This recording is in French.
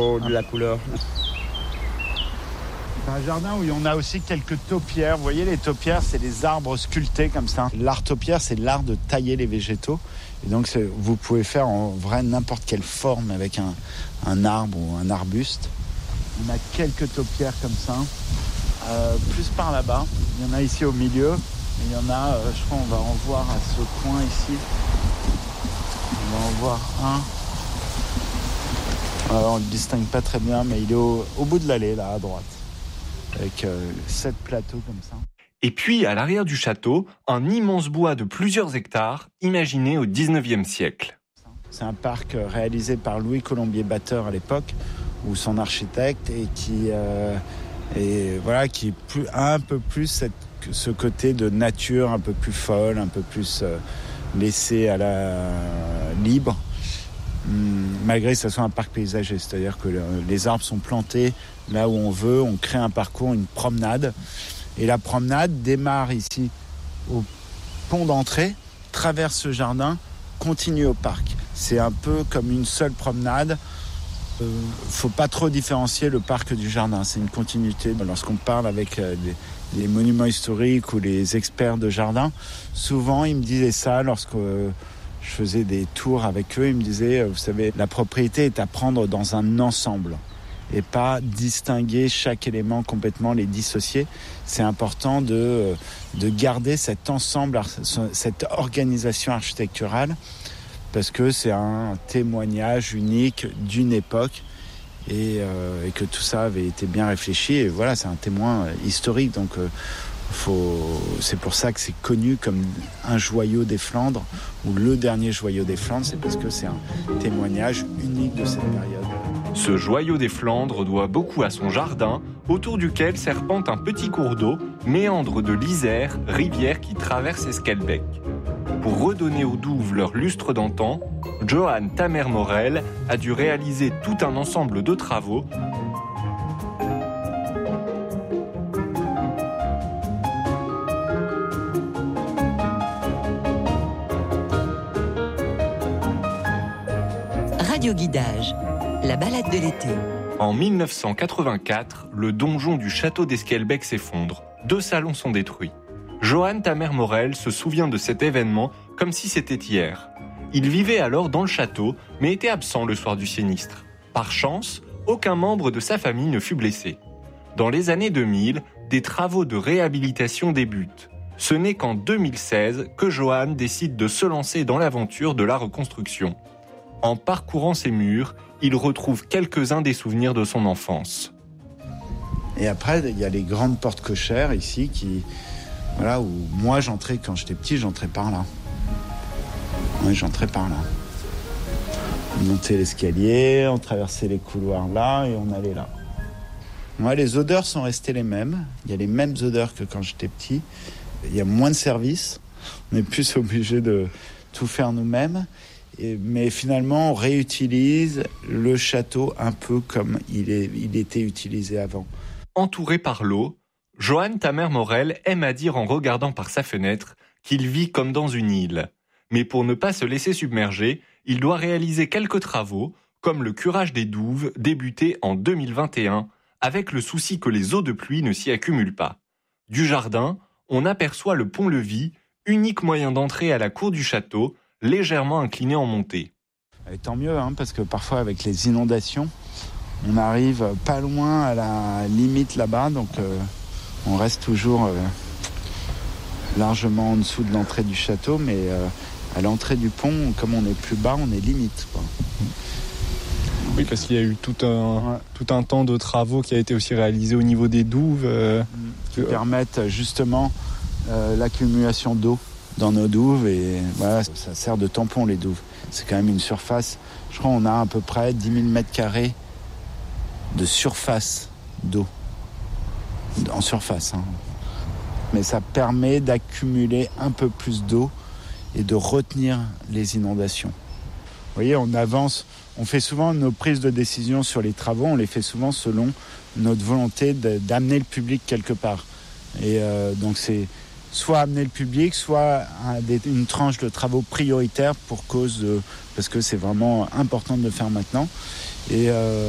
Oh, de la couleur. C'est un jardin où on a aussi quelques taupières. Vous voyez, les taupières, c'est des arbres sculptés comme ça. L'art taupière, c'est l'art de tailler les végétaux. Et donc, vous pouvez faire en vrai n'importe quelle forme avec un arbre ou un arbuste. On a quelques taupières comme ça. Plus par là-bas. Il y en a ici au milieu. Et il y en a, je crois, on va en voir à ce coin ici. On va en voir un. Alors, on ne le distingue pas très bien, mais il est au bout de l'allée, là, à droite. Avec 7 plateaux comme ça. Et puis, à l'arrière du château, un immense bois de plusieurs hectares, imaginé au 19e siècle. C'est un parc réalisé par Louis Colombier-Batteur à l'époque, ou son architecte, et qui est un peu plus ce côté de nature un peu plus folle, un peu plus laissé à la libre. Malgré que ce soit un parc paysager, c'est-à-dire que les arbres sont plantés là où on veut, on crée un parcours, une promenade, et la promenade démarre ici au pont d'entrée, traverse ce jardin, continue au parc. C'est un peu comme une seule promenade. Faut pas trop différencier le parc du jardin, c'est une continuité. Lorsqu'on parle avec les monuments historiques ou les experts de jardin, souvent ils me disaient ça lorsque je faisais des tours avec eux, ils me disaient, vous savez, la propriété est à prendre dans un ensemble et pas distinguer chaque élément complètement, les dissocier. C'est important de garder cet ensemble, cette organisation architecturale, parce que c'est un témoignage unique d'une époque et que tout ça avait été bien réfléchi. Et voilà, c'est un témoin historique, donc c'est pour ça que c'est connu comme un joyau des Flandres, ou le dernier joyau des Flandres, c'est parce que c'est un témoignage unique de cette période. Ce joyau des Flandres doit beaucoup à son jardin, autour duquel serpente un petit cours d'eau, méandre de l'Isère, rivière qui traverse Esquelbecq. Pour redonner aux douves leur lustre d'antan, Johan Tamer-Morel a dû réaliser tout un ensemble de travaux. Radio Guidage, la balade de l'été. En 1984, le donjon du château d'Esquelbecq s'effondre. 2 salons sont détruits. Johan Tamer-Morel se souvient de cet événement comme si c'était hier. Il vivait alors dans le château, mais était absent le soir du sinistre. Par chance, aucun membre de sa famille ne fut blessé. Dans les années 2000, des travaux de réhabilitation débutent. Ce n'est qu'en 2016 que Johan décide de se lancer dans l'aventure de la reconstruction. En parcourant ces murs, il retrouve quelques-uns des souvenirs de son enfance. Et après, il y a les grandes portes cochères ici où moi j'entrais quand j'étais petit, j'entrais par là. Oui, j'entrais par là. On montait l'escalier, on traversait les couloirs là et on allait là. Ouais, les odeurs sont restées les mêmes. Il y a les mêmes odeurs que quand j'étais petit. Il y a moins de services. On est plus obligé de tout faire nous-mêmes. Mais finalement, on réutilise le château un peu comme il était utilisé avant. Entouré par l'eau, Johan Tamer-Morel aime à dire en regardant par sa fenêtre qu'il vit comme dans une île. Mais pour ne pas se laisser submerger, il doit réaliser quelques travaux, comme le curage des douves débuté en 2021, avec le souci que les eaux de pluie ne s'y accumulent pas. Du jardin, on aperçoit le pont-levis, unique moyen d'entrée à la cour du château, légèrement incliné en montée. Et tant mieux, parce que parfois avec les inondations, on arrive pas loin à la limite là-bas, donc on reste toujours largement en dessous de l'entrée du château, mais à l'entrée du pont, comme on est plus bas, on est limite, quoi. Oui, parce qu'il y a eu tout un temps de travaux qui a été aussi réalisé au niveau des douves. Qui permettent justement l'accumulation d'eau dans nos douves, et voilà, ça sert de tampon, les douves. C'est quand même une surface, je crois qu'on a à peu près 10 000 mètres carrés de surface d'eau, en surface. Mais ça permet d'accumuler un peu plus d'eau et de retenir les inondations. Vous voyez, on avance, on fait souvent nos prises de décision sur les travaux, on les fait souvent selon notre volonté d'amener le public quelque part. Et donc c'est soit amener le public, soit une tranche de travaux prioritaires parce que c'est vraiment important de le faire maintenant. Et